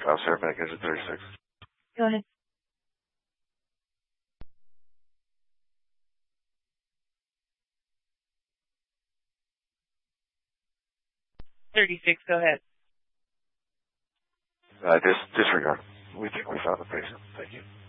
Kyle Sarback, exit 36. Go ahead. Go ahead. Disregard. We think we found the patient. Thank you.